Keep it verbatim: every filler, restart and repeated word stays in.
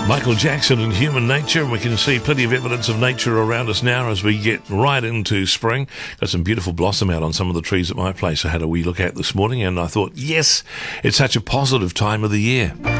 Michael Jackson and Human Nature, and we can see plenty of evidence of nature around us now as we get right into spring. Got some beautiful blossom out on some of the trees at my place I had a wee look at this morning, and I thought, yes, it's such a positive time of the year.